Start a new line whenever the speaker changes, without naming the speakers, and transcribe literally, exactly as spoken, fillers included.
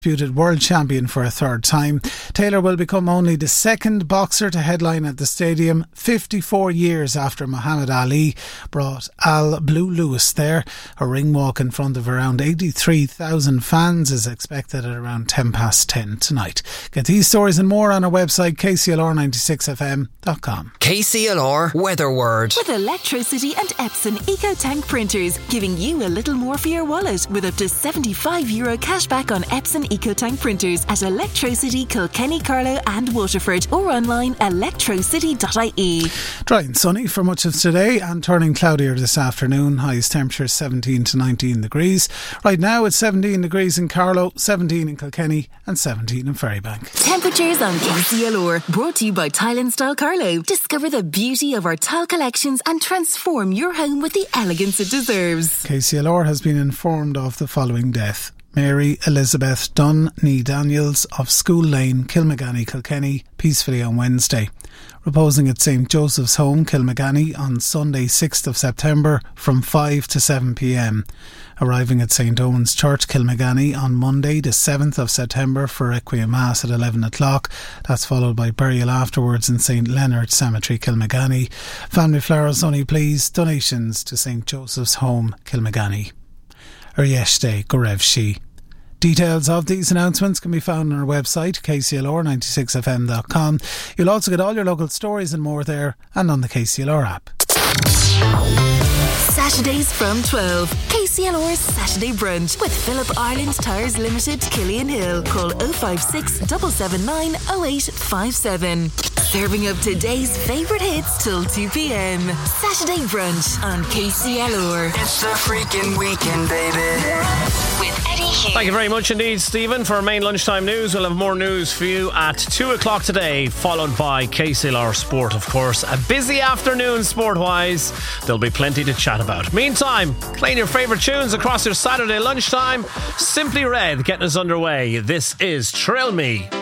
Disputed world champion for a third time. Taylor will become only the second boxer to headline at the stadium fifty-four years after Muhammad Ali brought Al Blue Lewis there. A ring walk in front of around eighty-three thousand fans is expected at around ten past ten tonight. Get these stories and more on our website k c l r ninety-six f m dot com.
K C L R Weather Word.
With Electrocity and Epson EcoTank printers, giving you a little more for your wallet with up to seventy-five euro cashback on Epson EcoTank printers at Electrocity, Kilkenny, Carlow and Waterford, or online electrocity dot I E.
Dry and sunny for much of today and turning cloudier this afternoon. Highest temperature seventeen to nineteen degrees. Right now it's seventeen degrees in Carlow, seventeen in Kilkenny and seventeen in Ferrybank.
Temperatures on K C L R, brought to you by Tile and Style Carlow. Discover the beauty of our tile collections and transform your home with the elegance it deserves.
K C L R has been informed of the following death. Mary Elizabeth Dunn Nee Daniels of School Lane, Kilmagany, Kilkenny, peacefully on Wednesday. Reposing at St Joseph's Home, Kilmagany, on Sunday sixth of September from five to seven p m. Arriving at St Owen's Church, Kilmagany, on Monday the seventh of September for Requiem Mass at eleven o'clock. That's followed by burial afterwards in St Leonard Cemetery, Kilmagany. Family flowers only please. Donations to St Joseph's Home, Kilmagany. Arieste Gorev Shi. Details of these announcements can be found on our website k c l r ninety-six f m dot com. You'll also get all your local stories and more there and on the K C L R app.
Saturdays from twelve. K C L R's Saturday Brunch with Philip Ireland Tyres Limited, Killian Hill. Call oh five six, seven seven nine, oh eight five seven. Serving up today's favourite hits till two p m. Saturday Brunch on K C L R.
It's the freaking weekend, baby.
With Eddie Hughes.
Thank you very much indeed, Stephen. For our main lunchtime news, we'll have more news for you at two o'clock today, followed by K C L R Sport, of course. A busy afternoon sport-wise. There'll be plenty to chat about. Meantime, playing your favourite tunes across your Saturday lunchtime. Simply Red getting us underway. This is Trill Me.